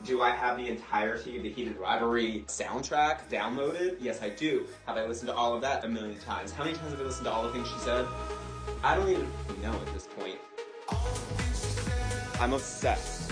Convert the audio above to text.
Do I have the entirety of the Heated Rivalry soundtrack downloaded? Yes, I do. Have I listened to all of that a million times? How many times have I listened to all the things she said? I don't even know at this point. I'm obsessed.